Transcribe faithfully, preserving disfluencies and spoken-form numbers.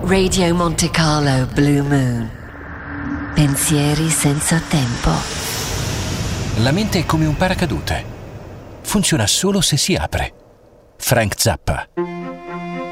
Radio Monte Carlo Blue Moon. Pensieri senza tempo. La mente è come un paracadute. Funziona solo se si apre. Frank Zappa.